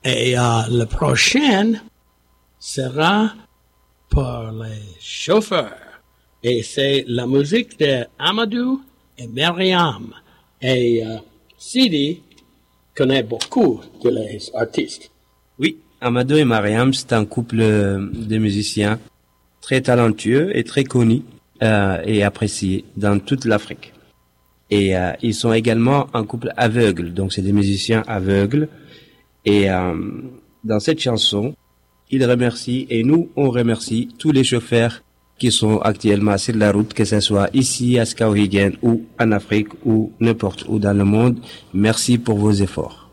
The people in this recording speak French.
Et le prochain sera pour les chauffeurs. Et c'est la musique de Amadou et Myriam. Et Sidi connaît beaucoup de les artistes. Oui, Amadou et Myriam, c'est un couple de musiciens très talentueux et très connus et appréciés dans toute l'Afrique. Et ils sont également un couple aveugle, donc c'est des musiciens aveugles. Et dans cette chanson, ils remercient et nous, on remercie tous les chauffeurs qui sont actuellement sur la route, que ce soit ici à Skowhegan ou en Afrique ou n'importe où dans le monde. Merci pour vos efforts.